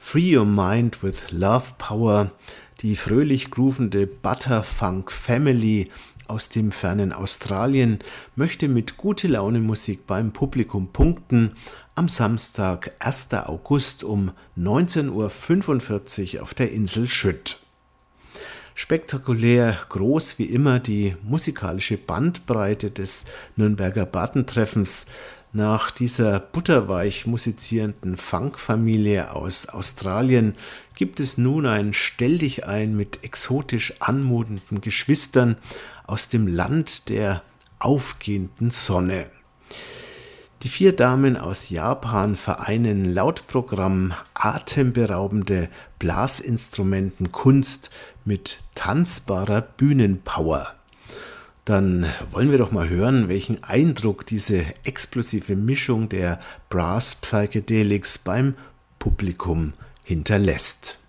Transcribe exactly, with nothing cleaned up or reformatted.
Free Your Mind with Love Power, die fröhlich groovende Butterfunk Family aus dem fernen Australien möchte mit gute Laune Musik beim Publikum punkten. Am Samstag, erster August um neunzehn Uhr fünfundvierzig auf der Insel Schütt. Spektakulär groß wie immer die musikalische Bandbreite des Nürnberger Bartentreffens. Nach dieser butterweich musizierenden Funkfamilie aus Australien gibt es nun ein Stelldichein mit exotisch anmutenden Geschwistern aus dem Land der aufgehenden Sonne. Die vier Damen aus Japan vereinen laut Programm atemberaubende Blasinstrumentenkunst mit tanzbarer Bühnenpower. Dann wollen wir doch mal hören, welchen Eindruck diese explosive Mischung der Brass Psychedelics beim Publikum hinterlässt.